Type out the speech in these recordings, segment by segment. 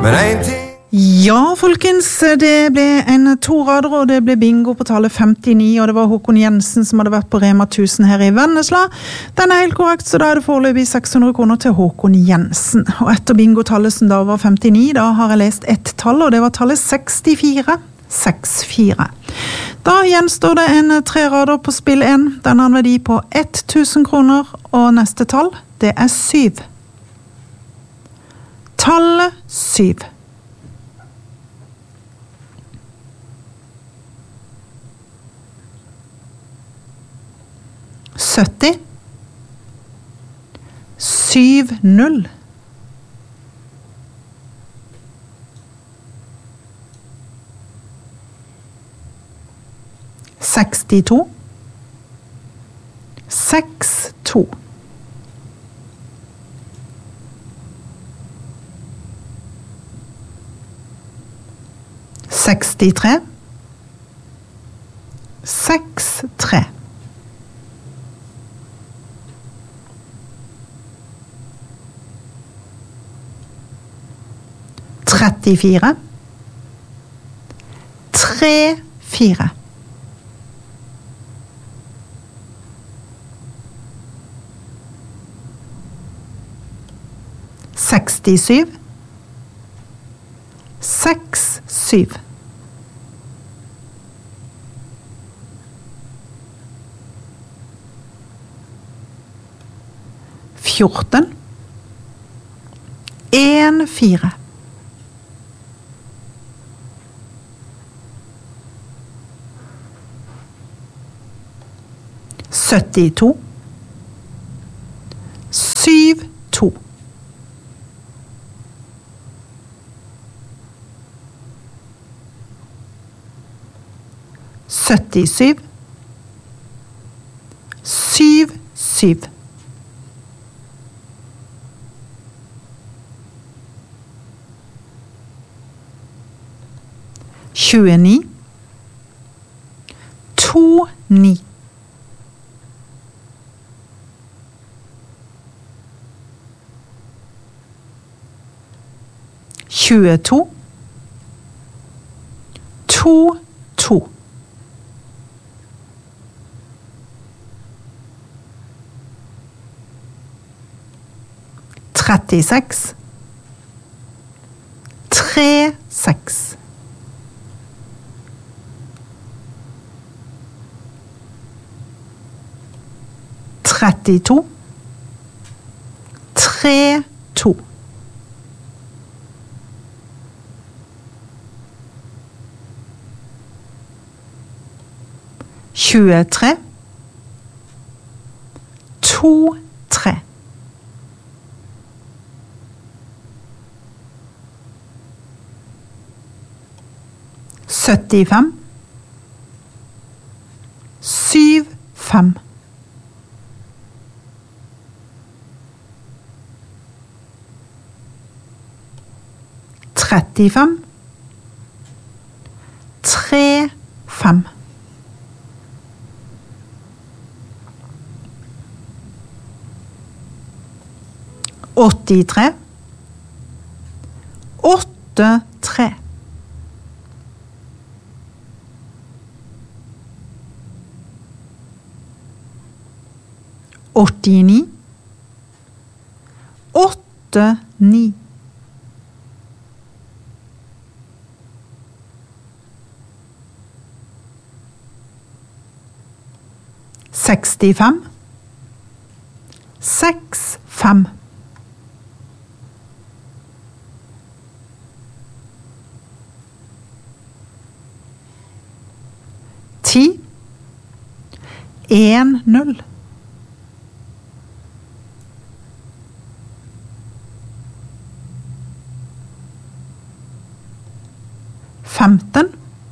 Ja, folkens, det ble en 2 rader, og det ble bingo på tallet 59, og det var Håkon Jensen som hadde vært på Rema 1000 her i Vennesla. Den er helt korrekt, så da er det foreløpig 600 kroner til Håkon Jensen. Og etter bingotallet som da var 59, da har jeg lest ett tall, og det var tallet 64. 6-4. Da gjenstår det en 3 rader på spill 1. Den har en verdi på 1000 kroner, og neste tall, det er 7. Tallet 7. 70 7-0 62 6-2 63 6-3 34 3-4 67 6-7 14 1-4 72 7-2 77 7-7 29 2-9 22 2-2 36 3-6 32 3-2 23 2-3 75 7-5 35 3-5 83 8-3 89 8-9 65 6-5 10 1-0 15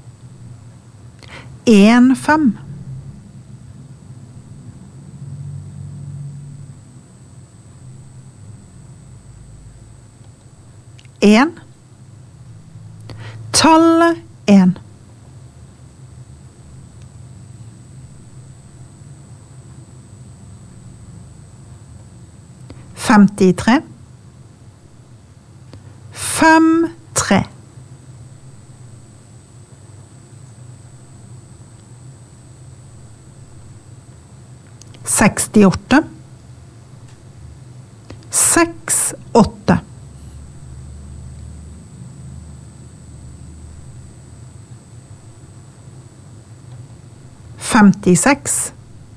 1-5 1 tallet 1 53 5 68 68 56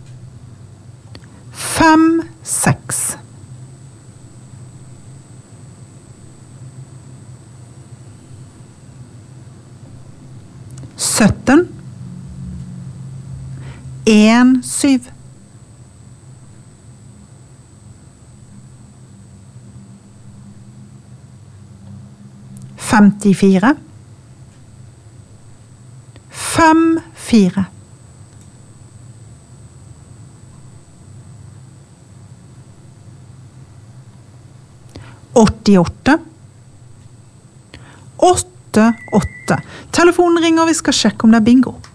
56 17 17 54 54 88 88 Telefonen ringer, vi skal sjekke om det er bingo.